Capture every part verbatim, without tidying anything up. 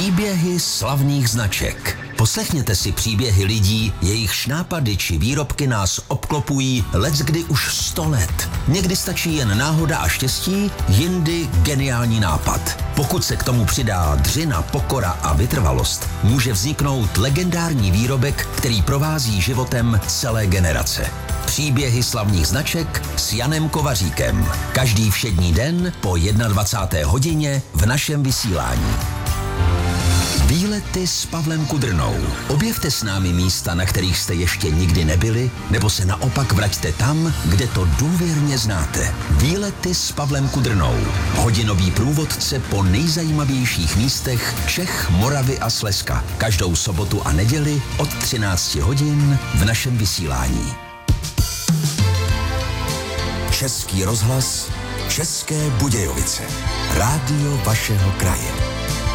Příběhy slavných značek. Poslechněte si příběhy lidí, jejich nápady či výrobky nás obklopují leckdy už sto let. Někdy stačí jen náhoda a štěstí, jindy geniální nápad. Pokud se k tomu přidá dřina, pokora a vytrvalost, může vzniknout legendární výrobek, který provází životem celé generace. Příběhy slavných značek s Janem Kovaříkem. Každý všední den po dvacáté jedné hodině v našem vysílání. Výlety s Pavlem Kudrnou. Objevte s námi místa, na kterých jste ještě nikdy nebyli, nebo se naopak vraťte tam, kde to důvěrně znáte. Výlety s Pavlem Kudrnou. Hodinový průvodce po nejzajímavějších místech Čech, Moravy a Slezska. Každou sobotu a neděli od třinácti hodin v našem vysílání. Český rozhlas, České Budějovice. Rádio vašeho kraje.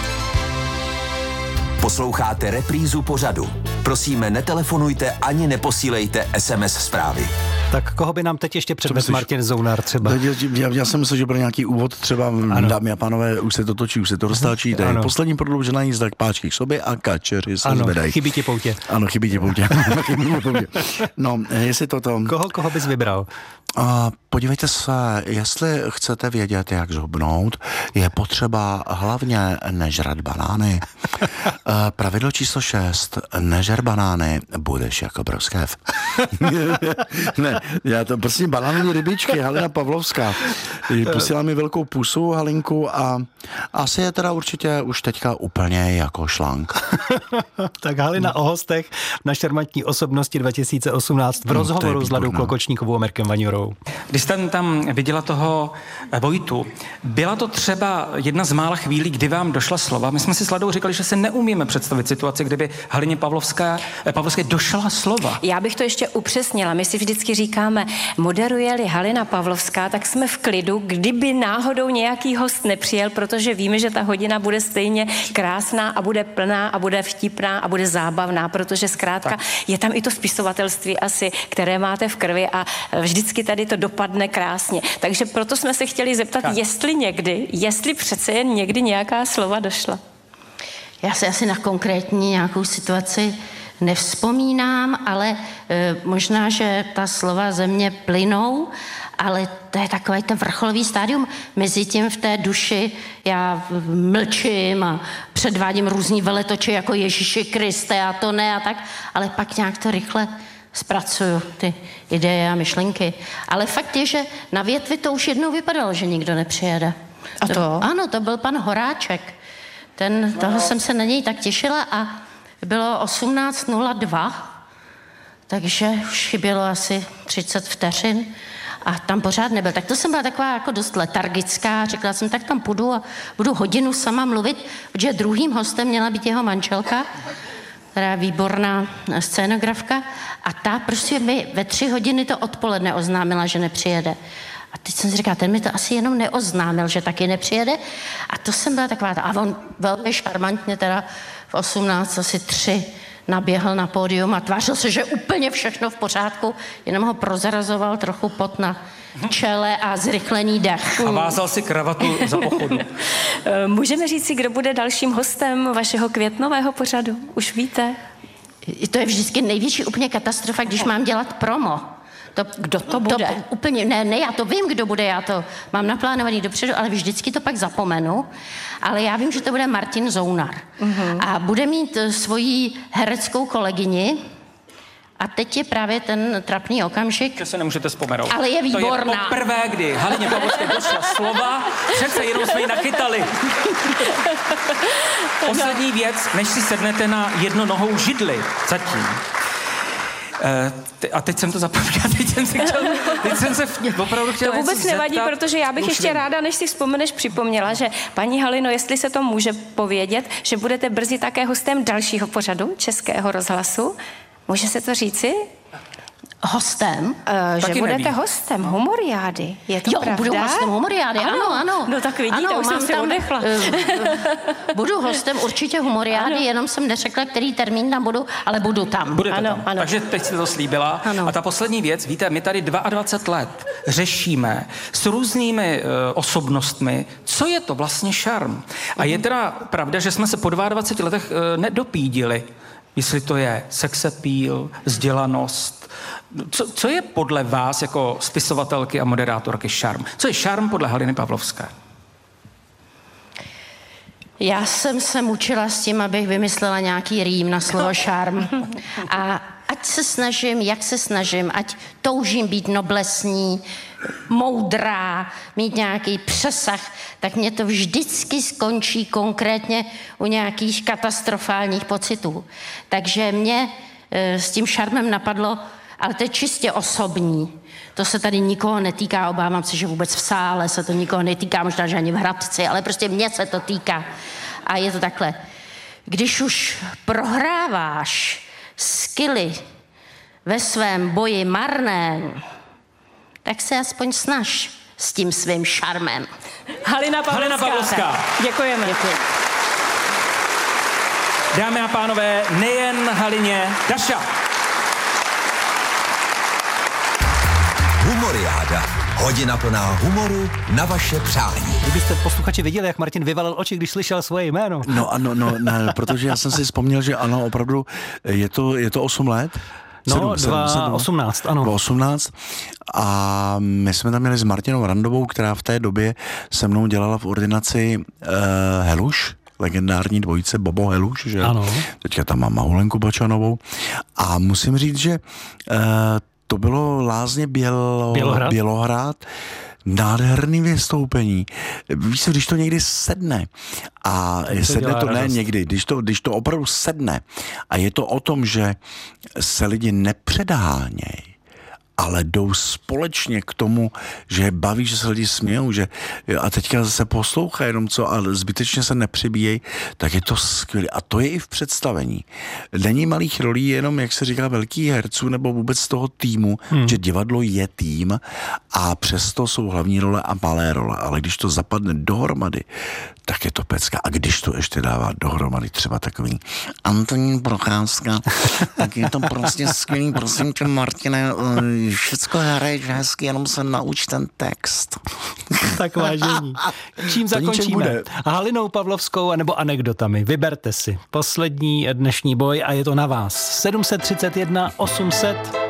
Posloucháte reprízu pořadu. Prosíme, netelefonujte ani neposílejte es em es zprávy. Tak koho by nám teď ještě předvedl Martin Zounár třeba? Já, já jsem myslel, že bude nějaký úvod třeba, ano. Dámy a pánové, už se to točí, už se to roztáčí. To je poslední prodloužená jízda k páčky k sobě a kačeři se ano, zvedají. Chybí ti poutě. Ano, chybí ti poutě. No, jestli to to... Koho, koho bys vybral? A podívejte se, jestli chcete vědět, jak zhubnout, je potřeba hlavně nežrat banány. Pravidlo číslo šest, nežer banány, budeš jako broskev. Ne, já to prostě banánové rybičky, Halina Pavlovská. Posílá mi velkou pusu, Halinku, a asi je teda určitě už teďka úplně jako šlank. Tak Halina o hostech na šarmantní osobnosti dva tisíce osmnáct v rozhovoru s Ladou Klokočníkovou a Mirkem Vaňurou. Když jste tam viděla toho Vojtu, byla to třeba jedna z mála chvílí, kdy vám došla slova? My jsme si s Ladou říkali, že se neumíme představit situaci, kdyby Halině Pavlovská, Pavlovské došla slova. Já bych to ještě upřesnila. My si vždycky říkáme, moderuje-li Halina Pavlovská, tak jsme v klidu, kdyby náhodou nějaký host nepřijel, protože víme, že ta hodina bude stejně krásná a bude plná a bude vtipná a bude zábavná, protože zkrátka tak. Je tam i to spisovatelství asi, které máte v krvi a vždycky tady to dopadne krásně. Takže proto jsme se chtěli zeptat, tak. jestli někdy, jestli přece jen někdy nějaká slova došla. Já se asi na konkrétní nějakou situaci nevzpomínám, ale e, možná, že ta slova ze mě plynou, ale to je takové to vrcholový stádium. Mezitím v té duši já mlčím a předvádím různý veletoče jako Ježíši Kriste a to ne a tak, ale pak nějak to rychle zpracuju, ty ideje a myšlenky. Ale fakt je, že na větvi to už jednou vypadalo, že nikdo nepřijede. A to? to ano, to byl pan Horáček. Ten, toho jsem se na něj tak těšila a bylo osmnáct nula dva, takže už chybělo asi třicet vteřin a tam pořád nebyl. Tak to jsem byla taková jako dost letargická. Řekla jsem, tak tam půjdu a budu hodinu sama mluvit, protože druhým hostem měla být jeho manželka, která je výborná scénografka a ta prostě mi ve tři hodiny to odpoledne oznámila, že nepřijede. A teď jsem si říkala, ten mi to asi jenom neoznámil, že taky nepřijede. A to jsem byla taková, a on velmi šarmantně teda v osmnáct asi tři naběhl na pódium a tvářil se, že úplně všechno v pořádku, jenom ho prozrazoval trochu pot na čele a zrychlený dech. A vázal si kravatu za pochodu. Můžeme říct si, kdo bude dalším hostem vašeho květnového pořadu? Už víte? To je vždycky největší úplně katastrofa, když mám dělat promo. To, kdo to bude? To úplně, ne, ne, já to vím, kdo bude, já to mám naplánovaný dopředu, ale vždycky to pak zapomenu. Ale já vím, že to bude Martin Zounár. Mm-hmm. A bude mít svoji hereckou kolegyni. A teď je právě ten trapný okamžik. Že se nemůžete vzpomenout. Ale je výborná. To je poprvé, kdy Halině Pavlovské došla slova, přece jenom jsme ji nachytali. Poslední věc, než si sednete na jednonohou židli zatím. A teď jsem to zapomněla, teď jsem se chtěl, teď jsem se opravdu chtěla To vůbec nevadí, zeptat, protože já bych ještě ráda, než si vzpomeneš, připomněla, že paní Halino, jestli se to může povědět, že budete brzy také hostem dalšího pořadu Českého rozhlasu. Může se to říci? hostem. Uh, že Taky budete nevím. hostem humoriády, je to Jo, pravda? budu hostem humoriády, ano, ano. No tak vidíte, ano, už jsem mám si tam, odechla. uh, budu hostem určitě humoriády, Ano. jenom jsem neřekla, který termín tam budu, ale budu tam. Budete Ano, tam. ano. Takže teď jste to slíbila. Ano. A ta poslední věc, víte, my tady dvacet dva let řešíme s různými uh, osobnostmi, co je to vlastně šarm. A je teda pravda, že jsme se po dvaceti dvou letech uh, nedopídili, jestli to je sex appeal, vzdělanost. Co, co je podle vás jako spisovatelky a moderátorky šarm? Co je šarm podle Haliny Pavlovské? Já jsem se mučila s tím, abych vymyslela nějaký rým na slovo šarm. A ať se snažím, jak se snažím, ať toužím být noblesní, moudrá, mít nějaký přesah, tak mě to vždycky skončí konkrétně u nějakých katastrofálních pocitů. Takže mě e, s tím šarmem napadlo, ale to je čistě osobní. To se tady nikoho netýká, obávám se, že vůbec v sále se to nikoho netýká, možná, že ani v Hradci, ale prostě mě se to týká. A je to takhle. Když už prohráváš skily ve svém boji marném, tak se aspoň snaž s tím svým šarmem. Halina Pavlovská. Halina Pavlovská. Děkujeme. Děkuji. Dámy a pánové, nejen Halině, Daša. Humoriáda. Hodina plná humoru na vaše přání. Kdybyste posluchači viděli, jak Martin vyvalil oči, když slyšel svoje jméno. No, ano, no, ne, protože já jsem si vzpomněl, že ano, opravdu je to, je to osm let. No, dva osmnáct, ano. dva osmnáct a my jsme tam měli s Martinou Randovou, která v té době se mnou dělala v ordinaci uh, Heluš, legendární dvojice Bobo Heluš, že? Ano. Teďka tam mám Mahulenku Bačanovou a musím říct, že uh, to bylo Lázně Bělo, Bělohrad. Bělohrad, nádherný vystoupení. Víš co, když to někdy sedne a to sedne dělá to ne radost. někdy, když to, když to opravdu sedne a je to o tom, že se lidi nepředhánějí, ale jdou společně k tomu, že je baví, že se lidi smějou, že a teďka se poslouchají jenom co a zbytečně se nepřibíjejí, tak je to skvělé. A to je i v představení. Není malých rolí jenom, jak se říká, velkých herců nebo vůbec toho týmu, hmm. že divadlo je tým a přesto jsou hlavní role a malé role. Ale když to zapadne dohromady, tak je to pecka. A když to ještě dává dohromady třeba takový Antonín Procházka, tak je to prostě skvělý. Prosím tě, Martine, všecko hraješ hezky, jenom se nauč ten text. Tak vážení. Čím To ničem zakončíme? bude. Halinou Pavlovskou nebo anekdotami? Vyberte si. Poslední dnešní boj a je to na vás. sedm set třicet jedna osm set